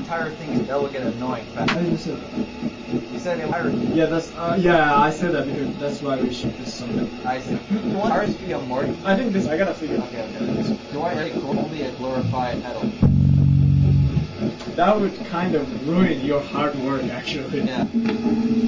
entire thing, that will get annoying fast. I didn't say that. You said it hierarchy. Yeah, yeah, I said that because that's why we ship this song. I see. Do you want ours to be a more... I think this, I gotta figure. Okay. Do you want it only a glorified pedal? That would kind of ruin your hard work, actually. Yeah.